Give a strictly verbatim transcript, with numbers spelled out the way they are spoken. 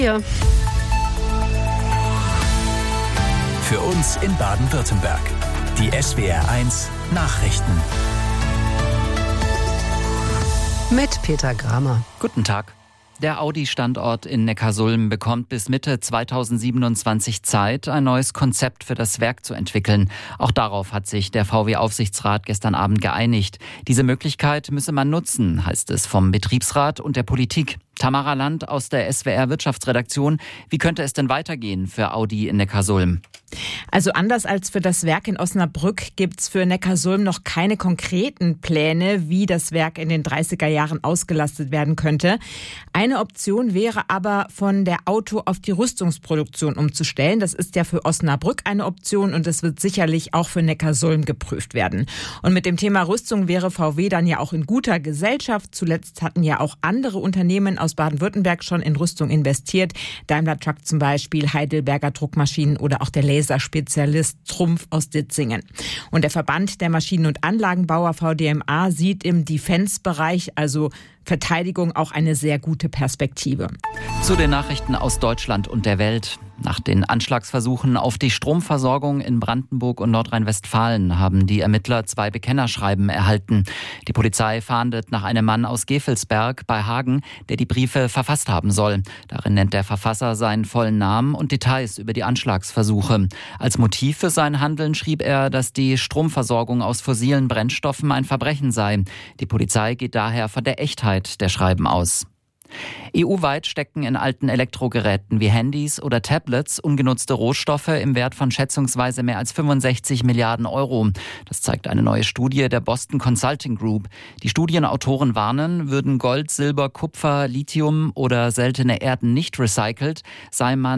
Ja. Für uns in Baden-Württemberg. Die S W R eins Nachrichten. Mit Peter Gramer. Guten Tag. Der Audi-Standort in Neckarsulm bekommt bis Mitte zweitausendsiebenundzwanzig Zeit, ein neues Konzept für das Werk zu entwickeln. Auch darauf hat sich der V W-Aufsichtsrat gestern Abend geeinigt. Diese Möglichkeit müsse man nutzen, heißt es vom Betriebsrat und der Politik. Tamara Land aus der S W R-Wirtschaftsredaktion. Wie könnte es denn weitergehen für Audi in Neckarsulm? Also anders als für das Werk in Osnabrück gibt's für Neckarsulm noch keine konkreten Pläne, wie das Werk in den dreißiger Jahren ausgelastet werden könnte. Eine Option wäre aber, von der Auto- auf die Rüstungsproduktion umzustellen. Das ist ja für Osnabrück eine Option und es wird sicherlich auch für Neckarsulm geprüft werden. Und mit dem Thema Rüstung wäre V W dann ja auch in guter Gesellschaft. Zuletzt hatten ja auch andere Unternehmen aus Baden-Württemberg schon in Rüstung investiert. Daimler Truck zum Beispiel, Heidelberger Druckmaschinen oder auch der Laserspezialist Trumpf aus Ditzingen. Und der Verband der Maschinen- und Anlagenbauer V D M A sieht im Defense-Bereich, also Verteidigung, auch eine sehr gute Perspektive. Zu den Nachrichten aus Deutschland und der Welt. Nach den Anschlagsversuchen auf die Stromversorgung in Brandenburg und Nordrhein-Westfalen haben die Ermittler zwei Bekennerschreiben erhalten. Die Polizei fahndet nach einem Mann aus Gevelsberg bei Hagen, der die Briefe verfasst haben soll. Darin nennt der Verfasser seinen vollen Namen und Details über die Anschlagsversuche. Als Motiv für sein Handeln schrieb er, dass die Stromversorgung aus fossilen Brennstoffen ein Verbrechen sei. Die Polizei geht daher von der Echtheit der Schreiben aus. E U-weit stecken in alten Elektrogeräten wie Handys oder Tablets ungenutzte Rohstoffe im Wert von schätzungsweise mehr als fünfundsechzig Milliarden Euro. Das zeigt eine neue Studie der Boston Consulting Group. Die Studienautoren warnen, würden Gold, Silber, Kupfer, Lithium oder seltene Erden nicht recycelt, sei man